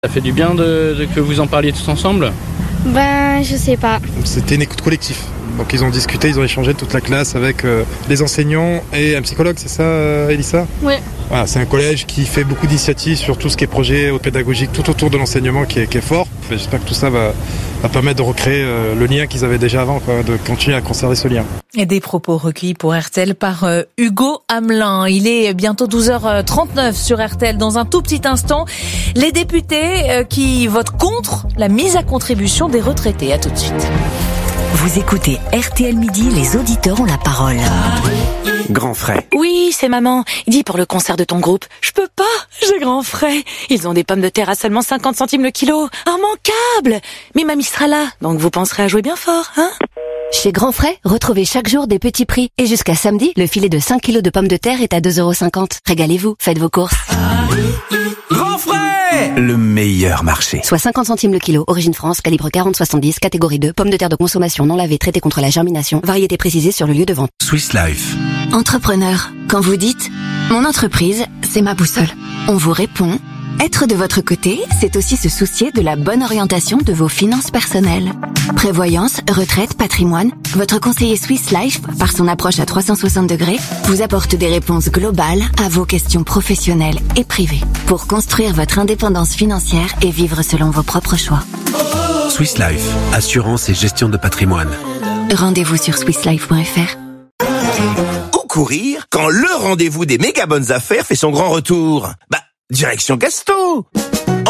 Ça fait du bien que vous en parliez tous ensemble? Ben, je sais pas. C'était une écoute collective. Donc ils ont discuté, ils ont échangé toute la classe avec les enseignants et un psychologue, c'est ça, Elissa? Oui. Voilà, c'est un collège qui fait beaucoup d'initiatives sur tout ce qui est projet pédagogique tout autour de l'enseignement qui est fort. J'espère que tout ça va permettre de recréer le lien qu'ils avaient déjà avant, de continuer à conserver ce lien. Et des propos recueillis pour RTL par Hugo Hamelin. Il est bientôt 12h39 sur RTL. Dans un tout petit instant, les députés qui votent contre la mise à contribution des retraités. À tout de suite. Vous écoutez RTL Midi, les auditeurs ont la parole. Grand frais. Oui, c'est maman. Dis pour le concert de ton groupe. Je peux pas, j'ai grand frais. Ils ont des pommes de terre à seulement 50 centimes le kilo. Immanquable. Mais mamie sera là, donc vous penserez à jouer bien fort, hein? Chez Grand Frais, retrouvez chaque jour des petits prix. Et jusqu'à samedi, le filet de 5 kilos de pommes de terre est à 2,50 €. Régalez-vous, faites vos courses. Grand frais, le meilleur marché. Soit 50 centimes le kilo, origine France, calibre 40-70, catégorie 2, pommes de terre de consommation non lavées, traitées contre la germination, variété précisée sur le lieu de vente. Swiss Life. Entrepreneur, quand vous dites « Mon entreprise, c'est ma boussole », on vous répond « Être de votre côté, c'est aussi se soucier de la bonne orientation de vos finances personnelles. » Prévoyance, retraite, patrimoine, votre conseiller Swiss Life, par son approche à 360 degrés, vous apporte des réponses globales à vos questions professionnelles et privées pour construire votre indépendance financière et vivre selon vos propres choix. Swiss Life, assurance et gestion de patrimoine. Rendez-vous sur swisslife.fr. Où courir quand le rendez-vous des méga bonnes affaires fait son grand retour? Direction Gasto!